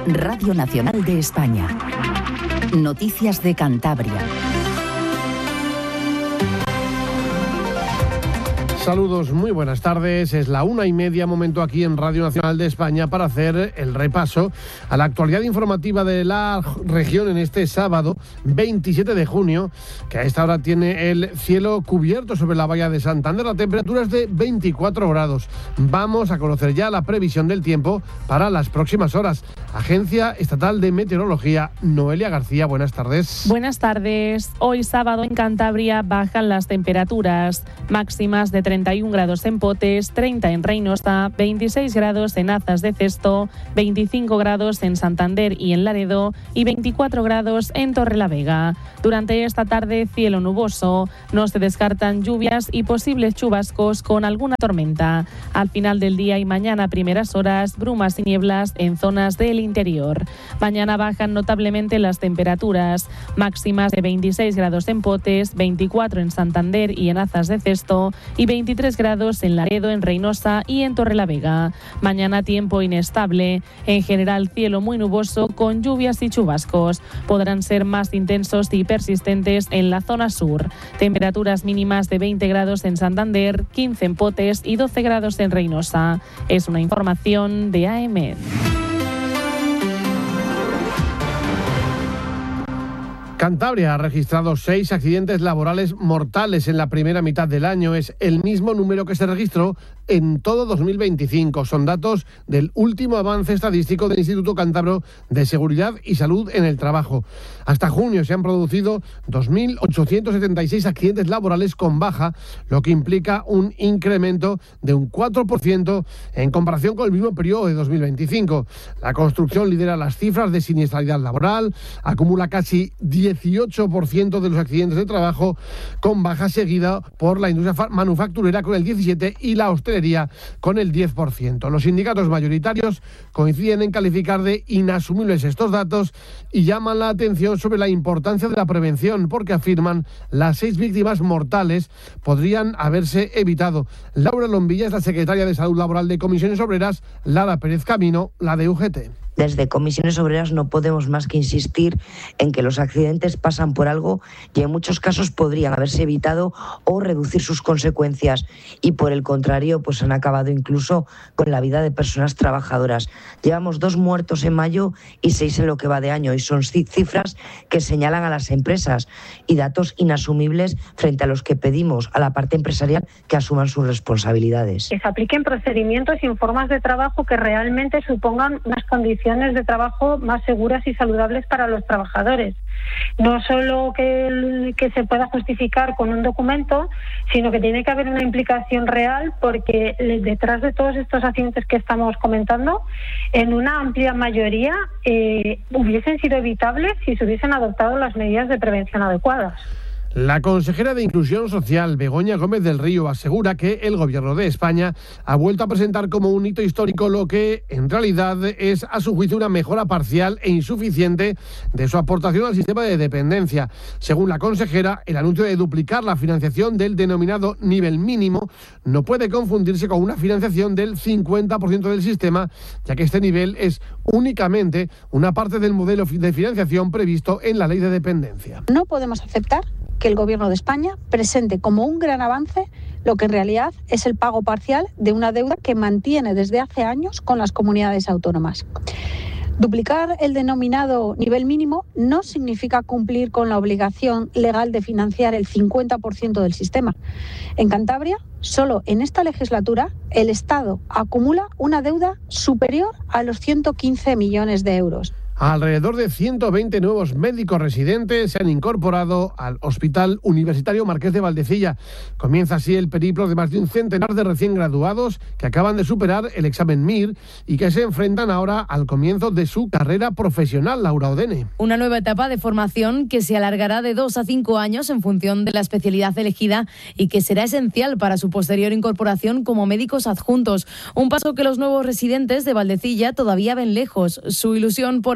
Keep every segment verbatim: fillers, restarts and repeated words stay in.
Radio Nacional de España. Noticias de Cantabria. Saludos, muy buenas tardes. Es la una y media, momento aquí en Radio Nacional de España para hacer el repaso a la actualidad informativa de la región en este sábado veintisiete de junio, que a esta hora tiene el cielo cubierto sobre la bahía de Santander. La temperatura es de veinticuatro grados. Vamos a conocer ya la previsión del tiempo para las próximas horas. Agencia Estatal de Meteorología, Noelia García, buenas tardes. Buenas tardes. Hoy sábado en Cantabria bajan las temperaturas máximas de treinta y un grados en Potes, treinta en Reynosa, veintiséis grados en Azas de Cesto, veinticinco grados en Santander y en Laredo y veinticuatro grados en Torrelavega. Durante esta tarde, cielo nuboso. No se descartan lluvias y posibles chubascos con alguna tormenta. Al final del día y mañana a primeras horas, brumas y nieblas en zonas del interior. Mañana bajan notablemente las temperaturas, máximas de veintiséis grados en Potes, veinticuatro en Santander y en Azas de Cesto y veintitrés grados en Laredo, en Reynosa y en Torrelavega. Mañana tiempo inestable, en general cielo muy nuboso con lluvias y chubascos. Podrán ser más intensos y persistentes en la zona sur. Temperaturas mínimas de veinte grados en Santander, quince en Potes y doce grados en Reynosa. Es una información de A E M E D. Cantabria ha registrado seis accidentes laborales mortales en la primera mitad del año. Es el mismo número que se registró en todo dos mil veinticinco. Son datos del último avance estadístico del Instituto Cántabro de Seguridad y Salud en el Trabajo. Hasta junio se han producido dos mil ochocientos setenta y seis accidentes laborales con baja, lo que implica un incremento de un cuatro por ciento en comparación con el mismo periodo de dos mil veinticinco. La construcción lidera las cifras de siniestralidad laboral, acumula casi dieciocho por ciento de los accidentes de trabajo con baja, seguida por la industria manufacturera con el diecisiete por ciento y la hostelería con el diez por ciento. Los sindicatos mayoritarios coinciden en calificar de inasumibles estos datos y llaman la atención sobre la importancia de la prevención, porque afirman las seis víctimas mortales podrían haberse evitado. Laura Lombilla es la secretaria de Salud Laboral de Comisiones Obreras, Lara Pérez Camino, la de U G T. Desde Comisiones Obreras no podemos más que insistir en que los accidentes pasan por algo y en muchos casos podrían haberse evitado o reducir sus consecuencias, y por el contrario pues han acabado incluso con la vida de personas trabajadoras. Llevamos dos muertos en mayo y seis en lo que va de año, y son cifras que señalan a las empresas y datos inasumibles frente a los que pedimos a la parte empresarial que asuman sus responsabilidades. Que se apliquen procedimientos y formas de trabajo que realmente supongan unas condiciones de trabajo más seguras y saludables para los trabajadores. No solo que, que se pueda justificar con un documento, sino que tiene que haber una implicación real, porque detrás de todos estos accidentes que estamos comentando, en una amplia mayoría eh, hubiesen sido evitables si se hubiesen adoptado las medidas de prevención adecuadas. La consejera de Inclusión Social, Begoña Gómez del Río, asegura que el Gobierno de España ha vuelto a presentar como un hito histórico lo que en realidad es, a su juicio, una mejora parcial e insuficiente de su aportación al sistema de dependencia. Según la consejera, el anuncio de duplicar la financiación del denominado nivel mínimo no puede confundirse con una financiación del cincuenta por ciento del sistema, ya que este nivel es únicamente una parte del modelo de financiación previsto en la Ley de Dependencia. No podemos aceptar que el Gobierno de España presente como un gran avance lo que en realidad es el pago parcial de una deuda que mantiene desde hace años con las comunidades autónomas. Duplicar el denominado nivel mínimo no significa cumplir con la obligación legal de financiar el cincuenta por ciento del sistema. En Cantabria, solo en esta legislatura, el Estado acumula una deuda superior a los ciento quince millones de euros. Alrededor de ciento veinte nuevos médicos residentes se han incorporado al Hospital Universitario Marqués de Valdecilla. Comienza así el periplo de más de un centenar de recién graduados que acaban de superar el examen M I R y que se enfrentan ahora al comienzo de su carrera profesional. Laura Odene. Una nueva etapa de formación que se alargará de dos a cinco años en función de la especialidad elegida y que será esencial para su posterior incorporación como médicos adjuntos. Un paso que los nuevos residentes de Valdecilla todavía ven lejos. Su ilusión por ahora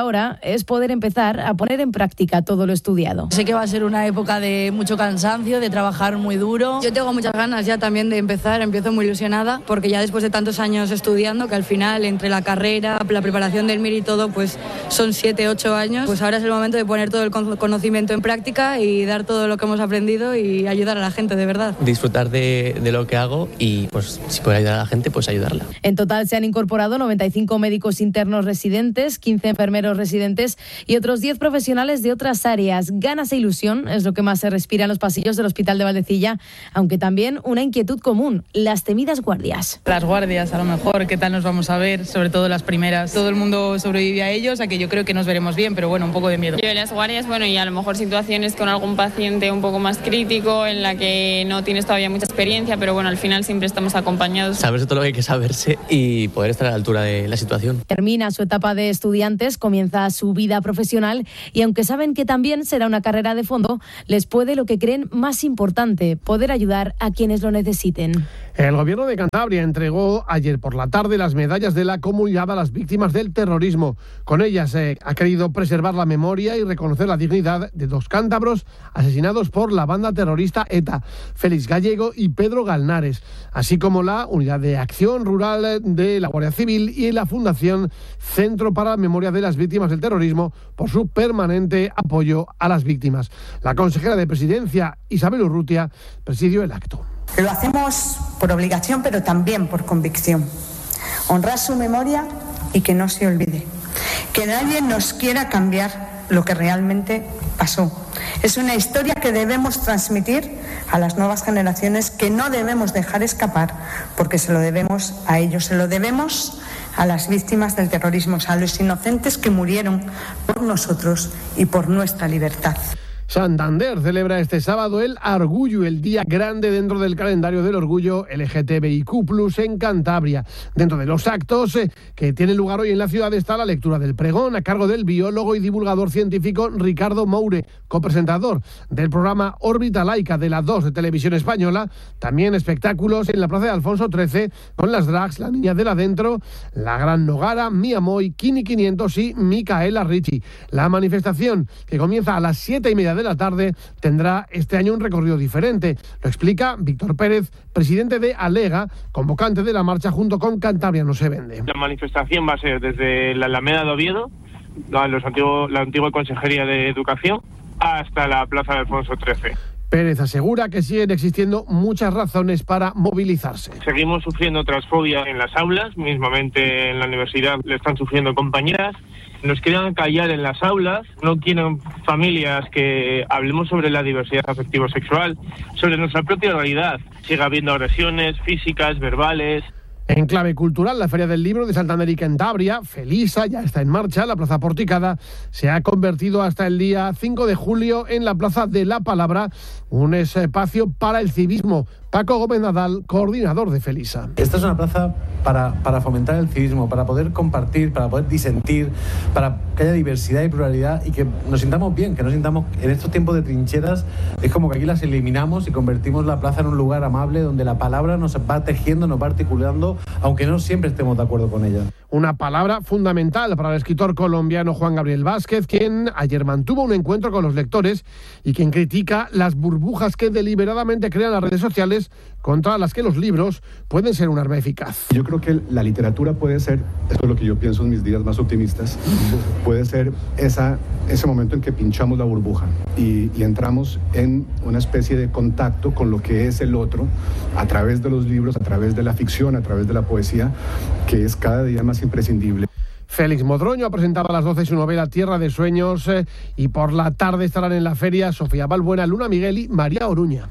ahora es poder empezar a poner en práctica todo lo estudiado. Sé que va a ser una época de mucho cansancio, de trabajar muy duro. Yo tengo muchas ganas ya también de empezar, empiezo muy ilusionada, porque ya después de tantos años estudiando, que al final entre la carrera, la preparación del M I R y todo, pues son siete, ocho años, pues ahora es el momento de poner todo el conocimiento en práctica y dar todo lo que hemos aprendido y ayudar a la gente, de verdad. Disfrutar de, de lo que hago y pues si puedo ayudar a la gente, pues ayudarla. En total se han incorporado noventa y cinco médicos internos residentes, quince enfermeros residentes y otros diez profesionales de otras áreas. Ganas e ilusión es lo que más se respira en los pasillos del Hospital de Valdecilla, aunque también una inquietud común, las temidas guardias. Las guardias, a lo mejor, ¿qué tal nos vamos a ver? Sobre todo las primeras. Todo el mundo sobrevive a ellos, a que yo creo que nos veremos bien, pero bueno, un poco de miedo. Yo en las guardias, bueno, y a lo mejor situaciones con algún paciente un poco más crítico, en la que no tienes todavía mucha experiencia, pero bueno, al final siempre estamos acompañados. Saberse todo lo que hay que saberse y poder estar a la altura de la situación. Termina su etapa de estudiantes, comienza su vida profesional y aunque saben que también será una carrera de fondo, les puede lo que creen más importante, poder ayudar a quienes lo necesiten. El gobierno de Cantabria entregó ayer por la tarde las medallas de la comunidad a las víctimas del terrorismo. Con ellas eh, ha querido preservar la memoria y reconocer la dignidad de dos cántabros asesinados por la banda terrorista ETA, Félix Gallego y Pedro Galnares, así como la Unidad de Acción Rural de la Guardia Civil y la Fundación Centro para la Memoria de las Víctimas del Terrorismo por su permanente apoyo a las víctimas. La consejera de Presidencia, Isabel Urrutia, presidió el acto. Lo hacemos por obligación, pero también por convicción. Honrar su memoria y que no se olvide. Que nadie nos quiera cambiar lo que realmente pasó. Es una historia que debemos transmitir a las nuevas generaciones, que no debemos dejar escapar, porque se lo debemos a ellos, se lo debemos a las víctimas del terrorismo, a los inocentes que murieron por nosotros y por nuestra libertad. Santander celebra este sábado el Argullo, el día grande dentro del calendario del orgullo L G T B I Q plus, en Cantabria. Dentro de los actos eh, que tienen lugar hoy en la ciudad está la lectura del pregón a cargo del biólogo y divulgador científico Ricardo Moure, copresentador del programa Órbita Laica de la dos de Televisión Española. También espectáculos en la plaza de Alfonso trece con las drags La Niña del Adentro, La Gran Nogara, Mia Moy, Kini quinientos y Micaela Ricci. La manifestación, que comienza a las siete y media de la tarde, tendrá este año un recorrido diferente. Lo explica Víctor Pérez, presidente de Alega, convocante de la marcha junto con Cantabria No Se Vende. La manifestación va a ser desde la Alameda de Oviedo, los antiguos, la antigua Consejería de Educación, hasta la plaza de Alfonso trece. Pérez asegura que siguen existiendo muchas razones para movilizarse. Seguimos sufriendo transfobia en las aulas, mismamente en la universidad le están sufriendo compañeras. Nos quieren callar en las aulas, no quieren familias que hablemos sobre la diversidad afectivo-sexual, sobre nuestra propia realidad. Sigue habiendo agresiones físicas, verbales. En clave cultural, la Feria del Libro de Santander y Cantabria, Felisa, ya está en marcha. La Plaza Porticada se ha convertido hasta el día cinco de julio en la Plaza de la Palabra, un espacio para el civismo. Paco Gómez Nadal, coordinador de Felisa. Esta es una plaza para, para fomentar el civismo, para poder compartir, para poder disentir, para que haya diversidad y pluralidad y que nos sintamos bien, que nos sintamos en estos tiempos de trincheras. Es como que aquí las eliminamos y convertimos la plaza en un lugar amable donde la palabra nos va tejiendo, nos va articulando, aunque no siempre estemos de acuerdo con ella. Una palabra fundamental para el escritor colombiano Juan Gabriel Vázquez, quien ayer mantuvo un encuentro con los lectores y quien critica las burbujas que deliberadamente crean las redes sociales contra las que los libros pueden ser un arma eficaz. Yo creo que la literatura puede ser, esto es lo que yo pienso en mis días más optimistas, puede ser esa, ese momento en que pinchamos la burbuja y, y entramos en una especie de contacto con lo que es el otro a través de los libros, a través de la ficción, a través de la poesía, que es cada día más imprescindible. Félix Modroño ha presentado a las doce su novela Tierra de Sueños eh, y por la tarde estarán en la feria Sofía Balbuena, Luna Miguel y María Oruña.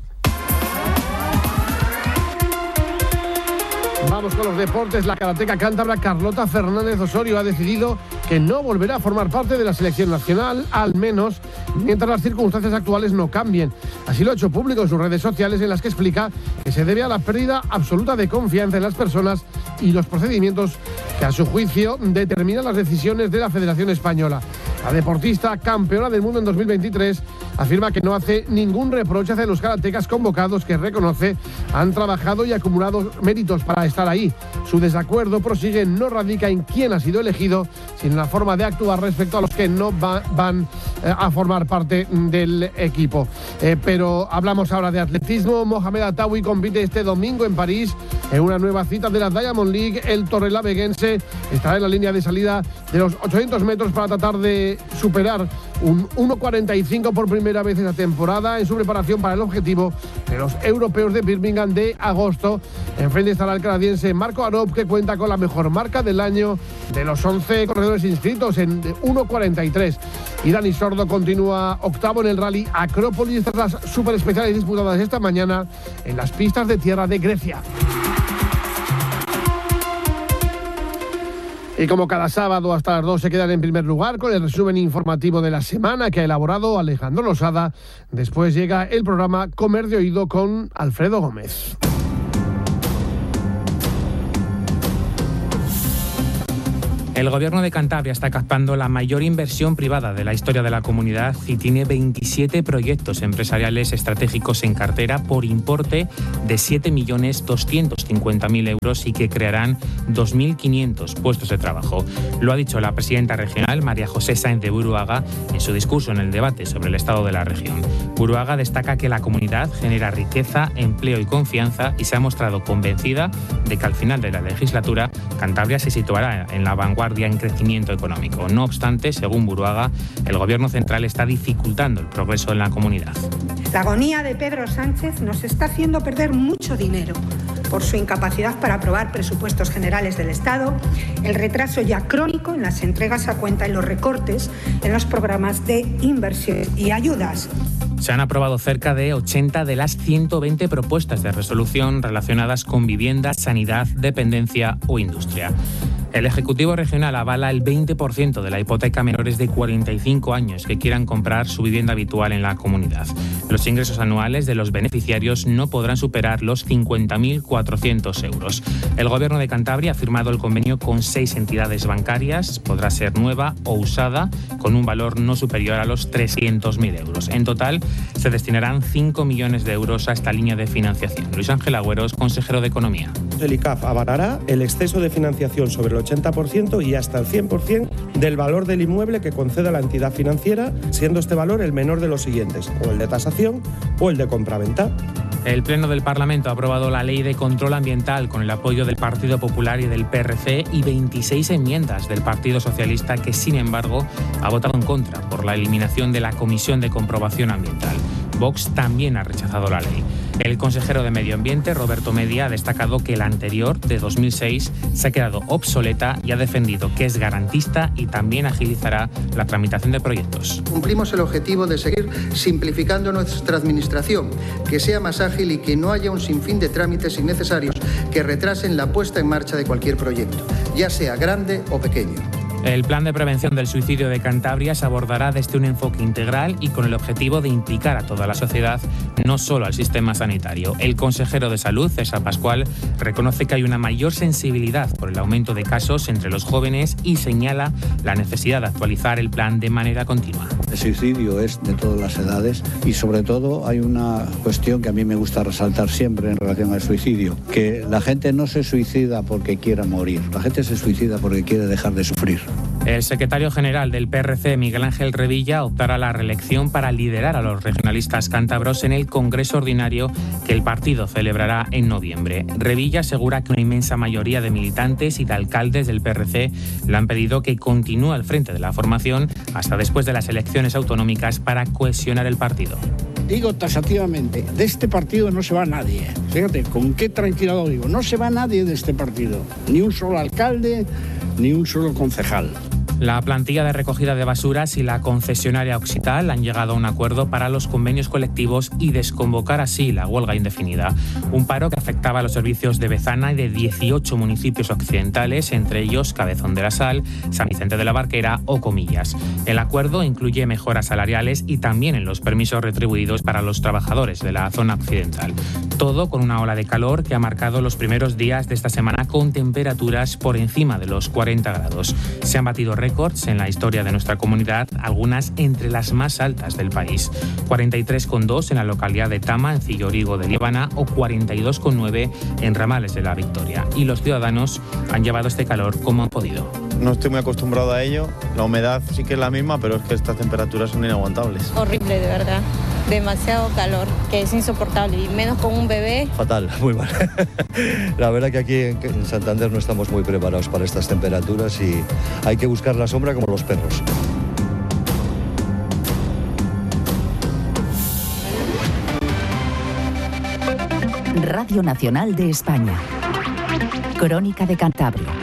Vamos con los deportes. La karateca cántabra Carlota Fernández Osorio ha decidido que no volverá a formar parte de la selección nacional, al menos mientras las circunstancias actuales no cambien. Así lo ha hecho público en sus redes sociales, en las que explica que se debe a la pérdida absoluta de confianza en las personas y los procedimientos que a su juicio determinan las decisiones de la Federación Española. La deportista campeona del mundo en dos mil veintitrés afirma que no hace ningún reproche hacia los karatecas convocados, que reconoce han trabajado y acumulado méritos para estar ahí. Su desacuerdo, prosigue, no radica en quién ha sido elegido, sino en la forma de actuar respecto a los que no va, van eh, a formar parte del equipo. Eh, pero hablamos ahora de atletismo. Mohamed Atawi compite este domingo en París en una nueva cita de la Diamond League. El torrelaveguense estará en la línea de salida de los ochocientos metros para tratar de superar un uno cuarenta y cinco por primera vez en la temporada, en su preparación para el objetivo de los europeos de Birmingham de agosto. Enfrente estará el canadiense Marco Arop, que cuenta con la mejor marca del año de los once corredores inscritos en uno cuarenta y tres. Y Dani Sordo continúa octavo en el rally Acrópolis tras las super especiales disputadas esta mañana en las pistas de tierra de Grecia. Y como cada sábado hasta las dos se quedan en primer lugar con el resumen informativo de la semana que ha elaborado Alejandro Losada. Después llega el programa Comer de Oído con Alfredo Gómez. El Gobierno de Cantabria está captando la mayor inversión privada de la historia de la comunidad y tiene veintisiete proyectos empresariales estratégicos en cartera por importe de siete millones doscientos cincuenta mil euros y que crearán dos mil quinientos puestos de trabajo. Lo ha dicho la presidenta regional, María José Sáenz de Buruaga, en su discurso en el debate sobre el estado de la región. Buruaga destaca que la comunidad genera riqueza, empleo y confianza y se ha mostrado convencida de que al final de la legislatura Cantabria se situará en la vanguardia en crecimiento económico. No obstante, según Buruaga, el Gobierno central está dificultando el progreso en la comunidad. La agonía de Pedro Sánchez nos está haciendo perder mucho dinero por su incapacidad para aprobar presupuestos generales del Estado, el retraso ya crónico en las entregas a cuenta y los recortes en los programas de inversión y ayudas. Se han aprobado cerca de ochenta de las ciento veinte propuestas de resolución relacionadas con vivienda, sanidad, dependencia o industria. El Ejecutivo Regional avala el veinte por ciento de la hipoteca a menores de cuarenta y cinco años que quieran comprar su vivienda habitual en la comunidad. Los ingresos anuales de los beneficiarios no podrán superar los cincuenta mil cuatrocientos euros. El Gobierno de Cantabria ha firmado el convenio con seis entidades bancarias. Podrá ser nueva o usada con un valor no superior a los trescientos mil euros. En total, se destinarán cinco millones de euros a esta línea de financiación. Luis Ángel Agüeros, consejero de Economía. El I C A F avalará el exceso de financiación sobre el ochenta por ciento y hasta el cien por ciento del valor del inmueble que conceda la entidad financiera, siendo este valor el menor de los siguientes, o el de tasación o el de compraventa. El Pleno del Parlamento ha aprobado la Ley de Control Ambiental con el apoyo del Partido Popular y del P R C y veintiséis enmiendas del Partido Socialista, que sin embargo ha votado en contra por la eliminación de la Comisión de Comprobación Ambiental. Vox también ha rechazado la ley. El consejero de Medio Ambiente, Roberto Media, ha destacado que la anterior, de dos mil seis, se ha quedado obsoleta y ha defendido que es garantista y también agilizará la tramitación de proyectos. Cumplimos el objetivo de seguir simplificando nuestra administración, que sea más ágil y que no haya un sinfín de trámites innecesarios que retrasen la puesta en marcha de cualquier proyecto, ya sea grande o pequeño. El plan de prevención del suicidio de Cantabria se abordará desde un enfoque integral y con el objetivo de implicar a toda la sociedad, no solo al sistema sanitario. El consejero de Salud, César Pascual, reconoce que hay una mayor sensibilidad por el aumento de casos entre los jóvenes y señala la necesidad de actualizar el plan de manera continua. El suicidio es de todas las edades y sobre todo hay una cuestión que a mí me gusta resaltar siempre en relación al suicidio, que la gente no se suicida porque quiera morir, la gente se suicida porque quiere dejar de sufrir. El secretario general del P R C, Miguel Ángel Revilla, optará a la reelección para liderar a los regionalistas cántabros en el Congreso Ordinario que el partido celebrará en noviembre. Revilla asegura que una inmensa mayoría de militantes y de alcaldes del P R C le han pedido que continúe al frente de la formación hasta después de las elecciones autonómicas para cohesionar el partido. Digo taxativamente, de este partido no se va nadie. Fíjate, con qué tranquilidad lo digo, no se va nadie de este partido, ni un solo alcalde, ni un solo concejal. La plantilla de recogida de basuras y la concesionaria Oxital han llegado a un acuerdo para los convenios colectivos y desconvocar así la huelga indefinida. Un paro que afectaba a los servicios de Bezana y de dieciocho municipios occidentales, entre ellos Cabezón de la Sal, San Vicente de la Barquera o Comillas. El acuerdo incluye mejoras salariales y también en los permisos retribuidos para los trabajadores de la zona occidental. Todo con una ola de calor que ha marcado los primeros días de esta semana con temperaturas por encima de los cuarenta grados. Se han batido récords récords en la historia de nuestra comunidad, algunas entre las más altas del país. cuarenta y tres coma dos en la localidad de Tama, en Cillorigo de Líbana, o cuarenta y dos coma nueve en Ramales de la Victoria. Y los ciudadanos han llevado este calor como han podido. No estoy muy acostumbrado a ello. La humedad sí que es la misma, pero es que estas temperaturas son inaguantables. Horrible, de verdad. Demasiado calor, que es insoportable, y menos con un bebé. Fatal, muy mal. La verdad que aquí en Santander no estamos muy preparados para estas temperaturas y hay que buscar la sombra como los perros. Radio Nacional de España. Crónica de Cantabria.